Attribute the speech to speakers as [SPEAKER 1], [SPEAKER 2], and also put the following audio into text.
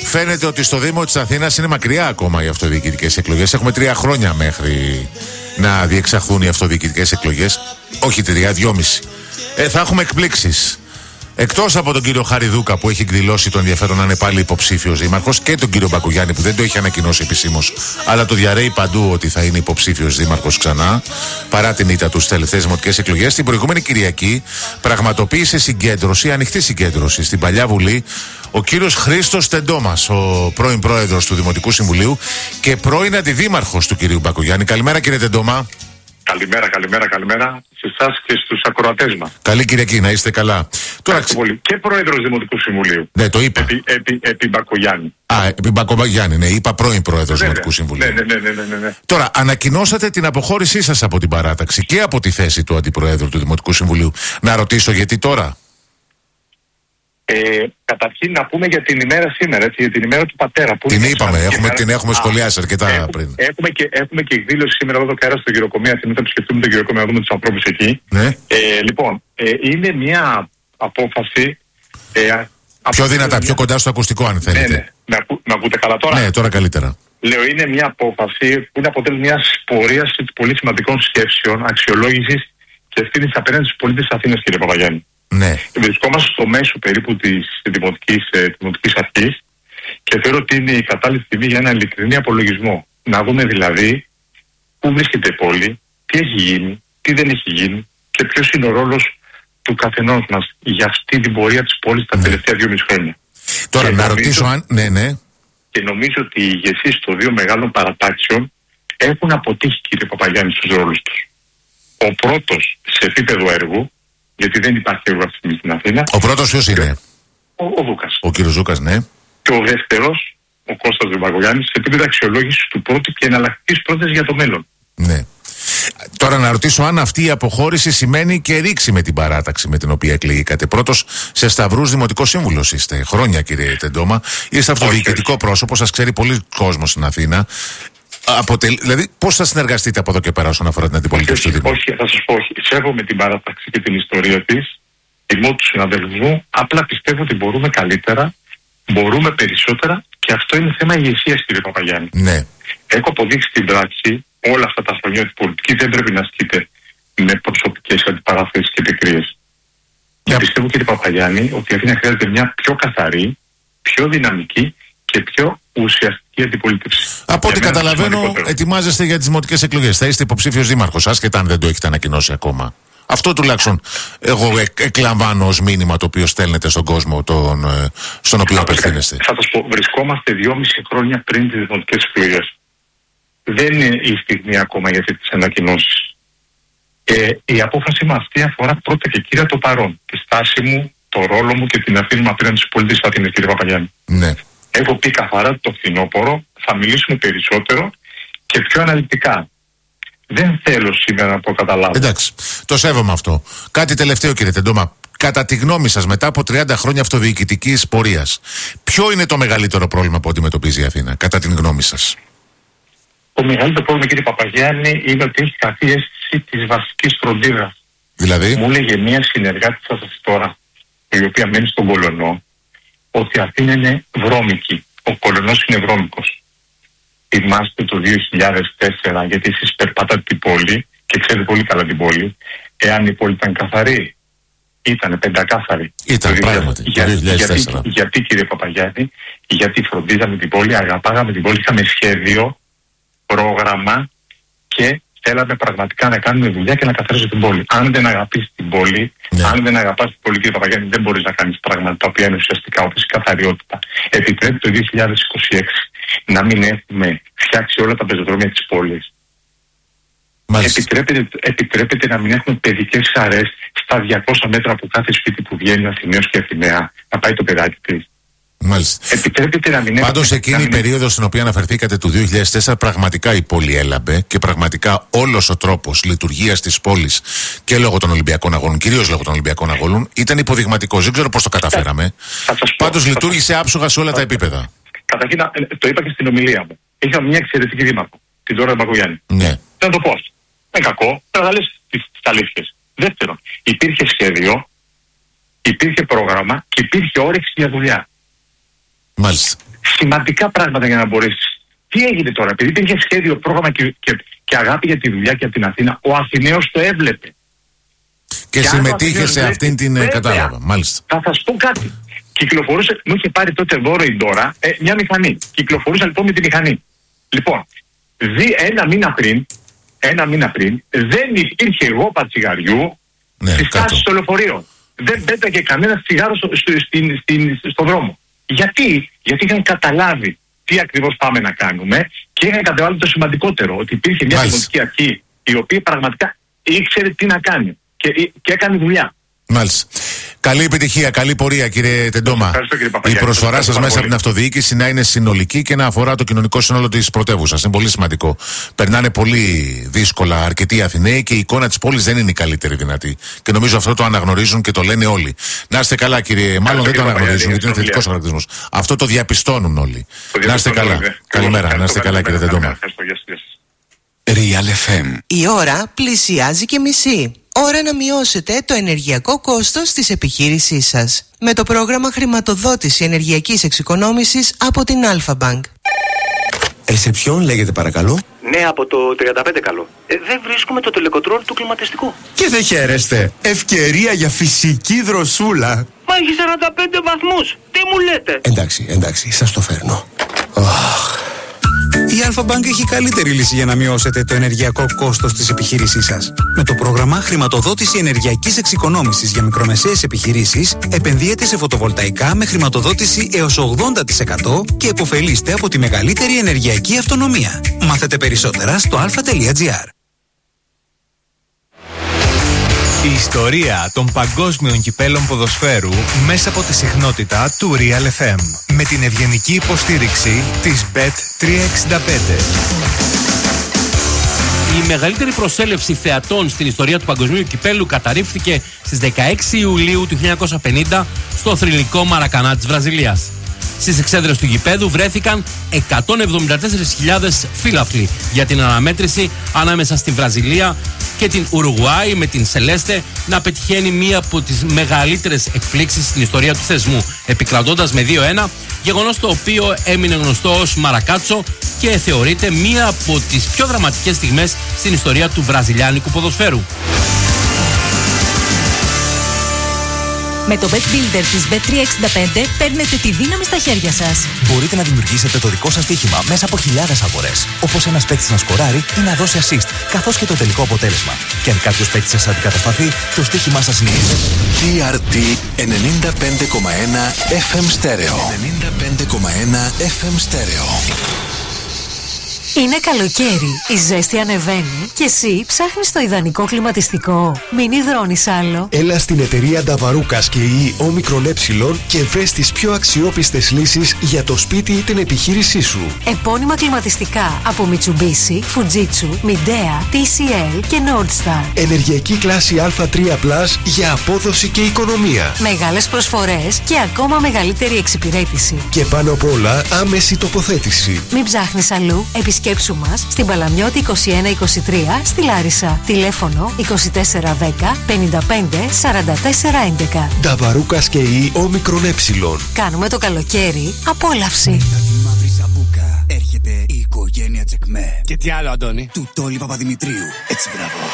[SPEAKER 1] φαίνεται ότι στο Δήμο της Αθήνας είναι μακριά ακόμα οι αυτοδιοικητικές εκλογές. Έχουμε 3 χρόνια μέχρι να διεξαχθούν οι αυτοδιοικητικές εκλογές. Όχι 3, 2,5. Θα έχουμε εκπλήξεις. Εκτός από τον κύριο Χαριδούκα που έχει εκδηλώσει το ενδιαφέρον να είναι πάλι υποψήφιος δήμαρχος και τον κύριο Μπακογιάννη που δεν το έχει ανακοινώσει επισήμως, αλλά το διαρρέει παντού ότι θα είναι υποψήφιος δήμαρχος ξανά, παρά την ήττα του στις τελευταίες δημοτικές εκλογές, την προηγούμενη Κυριακή πραγματοποίησε συγκέντρωση, ανοιχτή συγκέντρωση στην Παλιά Βουλή, ο κύριος Χρήστος Τεντόμας, ο πρώην πρόεδρος του Δημοτικού Συμβουλίου και πρώην αντιδήμαρχος του κυρίου Μπακογιάννη. Καλημέρα κύριε Τεντόμα.
[SPEAKER 2] Καλημέρα σε εσάς και στους ακροατές μας.
[SPEAKER 1] Καλή Κυριακή, να είστε καλά.
[SPEAKER 2] Τώρα και πρόεδρος Δημοτικού Συμβουλίου.
[SPEAKER 1] Ναι, το είπα.
[SPEAKER 2] Επί Μπακογιάννη.
[SPEAKER 1] Επί Μπακογιάννη, ναι, είπα πρώην πρόεδρος Δημοτικού Συμβουλίου.
[SPEAKER 2] Ναι.
[SPEAKER 1] Τώρα, ανακοινώσατε την αποχώρησή σας από την παράταξη και από τη θέση του αντιπροέδρου του Δημοτικού Συμβουλίου. Να ρωτήσω γιατί τώρα.
[SPEAKER 2] Καταρχήν να πούμε για την ημέρα σήμερα, έτσι, για την ημέρα του πατέρα. Που
[SPEAKER 1] την είπαμε, την έχουμε σχολιάσει αρκετά πριν.
[SPEAKER 2] Έχουμε και εκδήλωση σήμερα εδώ πέρα στο γυροκομείο Αθηνών. Θα επισκεφτούμε το γυροκομείο, να δούμε τους ανθρώπους εκεί.
[SPEAKER 1] Ναι.
[SPEAKER 2] Λοιπόν, είναι μια απόφαση.
[SPEAKER 1] Πιο δυνατά, πιο κοντά στο ακουστικό, αν θέλετε.
[SPEAKER 2] Ναι. Με ακούτε καλά τώρα?
[SPEAKER 1] Ναι, τώρα καλύτερα.
[SPEAKER 2] Λέω, είναι μια απόφαση που είναι αποτέλεσμα μιας πορείας πολύ σημαντικών σκέψεων, αξιολόγησης και ευθύνης απέναντι στους πολίτες της Αθήνας, κύριε Παπαγιάννη.
[SPEAKER 1] Ναι.
[SPEAKER 2] Βρισκόμαστε στο μέσο περίπου της δημοτικής αρχής και θεωρώ ότι είναι η κατάλληλη στιγμή για ένα ειλικρινή απολογισμό. Να δούμε δηλαδή πού βρίσκεται η πόλη, τι έχει γίνει, τι δεν έχει γίνει και ποιος είναι ο ρόλος του καθενός μας για αυτή την πορεία της πόλης τα τελευταία 2,5 χρόνια.
[SPEAKER 1] Τώρα και να ρωτήσω αν. Ναι.
[SPEAKER 2] Και νομίζω ότι οι ηγεσίες των 2 μεγάλων παρατάξεων έχουν αποτύχει, κύριε Παπαγιάννη, στους ρόλους τους. Ο πρώτος σε επίπεδο έργου, γιατί δεν υπάρχει έργο αυτή τη στιγμή στην Αθήνα.
[SPEAKER 1] Ο πρώτος ποιος είναι?
[SPEAKER 2] Ο Δούκας.
[SPEAKER 1] Ο κύριος Δούκας, ναι.
[SPEAKER 2] Και ο δεύτερος, ο Κώστας Μπακογιάννης, σε επίπεδο αξιολόγησης του πρώτου και εναλλακτικής πρότασης για το μέλλον.
[SPEAKER 1] Ναι. Τώρα να ρωτήσω αν αυτή η αποχώρηση σημαίνει και ρήξη με την παράταξη με την οποία εκλεγήκατε. Πρώτος σε Σταυρούς Δημοτικός Σύμβουλος είστε. Χρόνια, κύριε Τεντόμα. Είστε αυτοδιοικητικό πρόσωπο, σας ξέρει πολλοί κόσμος στην Αθήνα. Δηλαδή, πώς θα συνεργαστείτε από εδώ και πέρα όσον αφορά την αντιπολίτευση του Δήμου?
[SPEAKER 2] Όχι, θα σας πω όχι. Σέβομαι την παράταξη και την ιστορία της. Τιμώ τους συναδέλφους μου. Απλά πιστεύω ότι μπορούμε καλύτερα, μπορούμε περισσότερα και αυτό είναι θέμα ηγεσίας, κύριε Παπαγιάννη.
[SPEAKER 1] Ναι.
[SPEAKER 2] Έχω αποδείξει στην πράξη όλα αυτά τα χρόνια ότι η πολιτική δεν πρέπει να ασκείται με προσωπικές αντιπαραθέσεις και επικρίες. Και πιστεύω, κύριε Παπαγιάννη, ότι η Αθήνα χρειάζεται μια πιο καθαρή, πιο δυναμική και πιο ουσιαστική αντιπολίτευση.
[SPEAKER 1] Από ό,τι καταλαβαίνω, ετοιμάζεστε για τις δημοτικές εκλογές. Θα είστε υποψήφιος δήμαρχος, άσχετα αν δεν το έχετε ανακοινώσει ακόμα. Αυτό τουλάχιστον εγώ εκλαμβάνω ως μήνυμα το οποίο στέλνετε στον κόσμο στον οποίο απευθύνεστε.
[SPEAKER 2] Θα σας πω, βρισκόμαστε 2,5 χρόνια πριν τις δημοτικές εκλογές. Δεν είναι η στιγμή ακόμα για τις ανακοινώσεις. Η απόφαση μου αυτή αφορά πρώτα και κύρια το παρόν. Τη στάση μου, το ρόλο μου και την ευθύνη μου απέναντι στους πολίτες της Αθήνας, κύριε Παπαγιάννη.
[SPEAKER 1] Ναι.
[SPEAKER 2] Έχω πει καθαρά το φθινόπωρο, θα μιλήσουμε περισσότερο και πιο αναλυτικά. Δεν θέλω σήμερα να το καταλάβω.
[SPEAKER 1] Εντάξει, το σέβομαι αυτό. Κάτι τελευταίο, κύριε Τεντόμα. Κατά τη γνώμη σας, μετά από 30 χρόνια αυτοδιοικητικής πορείας, ποιο είναι το μεγαλύτερο πρόβλημα που αντιμετωπίζει η Αθήνα, κατά την γνώμη σας?
[SPEAKER 2] Το μεγαλύτερο πρόβλημα, κύριε Παπαγιάννη, είναι ότι έχει χαθεί η αίσθηση της βασικής φροντίδας.
[SPEAKER 1] Δηλαδή?
[SPEAKER 2] Μου έλεγε μια συνεργάτη σας τώρα, η οποία μένει στον Κολωνό, ότι η Αθήνα είναι βρώμικη. Ο Κολωνός είναι βρώμικος. Θυμάστε το 2004, γιατί εσείς περπατάτε την πόλη και ξέρετε πολύ καλά την πόλη, εάν η πόλη ήταν καθαρή, ήταν πεντακάθαρη.
[SPEAKER 1] Ήταν πράγματι.
[SPEAKER 2] Γιατί, κύριε Παπαγιάννη, γιατί φροντίζαμε την πόλη, αγαπάγαμε την πόλη, είχαμε σχέδιο, πρόγραμμα και θέλαμε πραγματικά να κάνουμε δουλειά και να καθαρίζουμε την πόλη. Αν δεν αγαπήσεις την πόλη, αν δεν αγαπάς την πόλη, κύριε Παπαγιάννη, δεν μπορείς να κάνεις πράγματα τα οποία είναι ουσιαστικά, όπως η καθαριότητα. Επιτρέπει το 2026 να μην έχουμε φτιάξει όλα τα πεζοδρόμια της πόλης. Επιτρέπεται να μην έχουμε παιδικές χαρές στα 200 μέτρα από κάθε σπίτι που βγαίνει Αθηναίος και Αθηναία να πάει το παιδάκι της.
[SPEAKER 1] Μάλιστα.
[SPEAKER 2] Επιτρέπεται να μην
[SPEAKER 1] Πάντως εκείνη η περίοδος στην οποία αναφερθήκατε του 2004, πραγματικά η πόλη έλαμπε και πραγματικά όλος ο τρόπος λειτουργίας της πόλης και λόγω των Ολυμπιακών Αγώνων, κυρίως λόγω των Ολυμπιακών Αγώνων, ήταν υποδειγματικός. Δεν ξέρω πώς το καταφέραμε. Πάντως λειτουργήσε άψογα σε όλα τα επίπεδα.
[SPEAKER 2] Καταρχήν, το είπα και στην ομιλία μου. Είχαμε μια εξαιρετική δήμαρχο, την Δώρα Μπακογιάννη.
[SPEAKER 1] Ναι.
[SPEAKER 2] Δεν το πω. Είναι κακό, πρέπει να λες τις αλήθειες. Δεύτερον, υπήρχε σχέδιο, υπήρχε πρόγραμμα και υπήρχε όρεξη για δουλειά.
[SPEAKER 1] Μάλιστα.
[SPEAKER 2] σημαντικά πράγματα για να μπορέσεις. Τι έγινε τώρα, επειδή υπήρχε σχέδιο, πρόγραμμα και αγάπη για τη δουλειά και από την Αθήνα, ο Αθηναίος το έβλεπε.
[SPEAKER 1] Και συμμετείχε σε αυτήν την κατάλαβα. Μάλιστα.
[SPEAKER 2] Θα σας πω κάτι. Κυκλοφορούσε, μου είχε πάρει τότε δώρο η Ντόρα μια μηχανή. Κυκλοφορούσα λοιπόν με τη μηχανή. Λοιπόν, ένα μήνα πριν, δεν υπήρχε γόπα τσιγαριού στη στάση στο λεωφορείο. Δεν πέταγε κανένα τσιγάρο στον δρόμο. Γιατί είχαν καταλάβει τι ακριβώς πάμε να κάνουμε και είχαν κατεβάλει το σημαντικότερο, ότι υπήρχε μια δημοτική αρχή η οποία πραγματικά ήξερε τι να κάνει και έκανε δουλειά.
[SPEAKER 1] Μάλιστα. Καλή επιτυχία, καλή πορεία, κύριε Τεντόμα. Η προσφορά σας μέσα από την αυτοδιοίκηση να είναι συνολική και να αφορά το κοινωνικό σύνολο της πρωτεύουσας. Είναι πολύ σημαντικό. Περνάνε πολύ δύσκολα αρκετοί Αθηναίοι και η εικόνα της πόλης δεν είναι η καλύτερη δυνατή. Και νομίζω αυτό το αναγνωρίζουν και το λένε όλοι. Να είστε καλά, κύριε. Μάλλον δεν το αναγνωρίζουν γιατί είναι θετικός χαρακτηρισμός. Αυτό το διαπιστώνουν όλοι. Να είστε καλά. Καλημέρα. Να είστε καλά, κύριε Τεντόμα.
[SPEAKER 3] Real FM. Η ώρα πλησιάζει και μισή. Ώρα να μειώσετε το ενεργειακό κόστος της επιχείρησής σας με το πρόγραμμα χρηματοδότηση ενεργειακής εξοικονόμησης από την Alpha Bank.
[SPEAKER 4] Ρεσεψιόν λέγεται παρακαλώ.
[SPEAKER 5] Ναι, από το 35 καλό. Δεν βρίσκουμε το τελεκοτρόλ του κλιματιστικού.
[SPEAKER 4] Και δεν χαίρεστε. Ευκαιρία για φυσική δροσούλα.
[SPEAKER 5] Μα έχει 45 βαθμούς. Τι μου λέτε?
[SPEAKER 4] Εντάξει, σας το φέρνω. Η Alpha Bank έχει καλύτερη λύση για να μειώσετε το ενεργειακό κόστος της επιχείρησής σας. Με το πρόγραμμα χρηματοδότηση ενεργειακής εξοικονόμησης για μικρομεσαίες επιχειρήσεις, επενδύετε σε φωτοβολταϊκά με χρηματοδότηση έως 80% και επωφελείστε από τη μεγαλύτερη ενεργειακή αυτονομία. Μάθετε περισσότερα στο alpha.gr.
[SPEAKER 6] Η ιστορία των παγκόσμιων κυπέλων ποδοσφαίρου μέσα από τη συχνότητα του Real FM με την ευγενική υποστήριξη της Bet365.
[SPEAKER 7] Η μεγαλύτερη προσέλευση θεατών στην ιστορία του παγκοσμίου κυπέλου καταρρίφθηκε στις 16 Ιουλίου του 1950 στο θρυλικό Μαρακανά της Βραζιλίας. Στις εξέδρες του γηπέδου βρέθηκαν 174.000 φύλαφλοι για την αναμέτρηση ανάμεσα στη Βραζιλία και την Ουρουγουάη, με την Σελέστε να πετυχαίνει μία από τις μεγαλύτερες εκπλήξεις στην ιστορία του θεσμού, επικρατώντας με 2-1, γεγονός το οποίο έμεινε γνωστό ως Μαρακάτσο και θεωρείται μία από τις πιο δραματικές στιγμές στην ιστορία του βραζιλιάνικου ποδοσφαίρου.
[SPEAKER 8] Με το Bet Builder της Bet365 παίρνετε τη δύναμη στα χέρια σας.
[SPEAKER 9] Μπορείτε να δημιουργήσετε το δικό σας στοίχημα μέσα από χιλιάδες αγορές. Όπως ένας παίκτης να σκοράρει ή να δώσει assist, καθώς και το τελικό αποτέλεσμα. Και αν κάποιος παίκτης σας αντικατασταθεί, το στοίχημά σας είναι
[SPEAKER 3] TRT 95,1 FM Stereo. 95,1 FM Stereo.
[SPEAKER 8] Είναι καλοκαίρι, η ζέστη ανεβαίνει και εσύ ψάχνεις το ιδανικό κλιματιστικό. Μην υδρώνεις άλλο.
[SPEAKER 10] Έλα στην εταιρεία Νταβαρούκας και η Όμικρον Ε και βρες τις πιο αξιόπιστες λύσεις για το σπίτι ή την επιχείρησή σου.
[SPEAKER 8] Επώνυμα κλιματιστικά από Mitsubishi, Fujitsu, Midea, TCL και Nordstar.
[SPEAKER 10] Ενεργειακή κλάση Α3+ για απόδοση και οικονομία.
[SPEAKER 8] Μεγάλες προσφορές και ακόμα μεγαλύτερη εξυπηρέτηση.
[SPEAKER 10] Και πάνω απ' όλα άμεση τοποθέτηση.
[SPEAKER 8] Μην ψάχνεις αλλού, επισκέψου μας στην Παλαμιώτη 2123 στη Λάρισα. Τηλέφωνο 2410 55 44 11.
[SPEAKER 10] Νταβαρούκας και η Όμικρον Ε.
[SPEAKER 8] Κάνουμε το καλοκαίρι απόλαυση.
[SPEAKER 11] Μετά τη μαύρη σαμπούκα έρχεται η οικογένεια Τσεκμέ.
[SPEAKER 12] Και τι άλλο, Αντώνη?
[SPEAKER 11] Του Τόλι Παπαδημητρίου. Έτσι, μπράβο.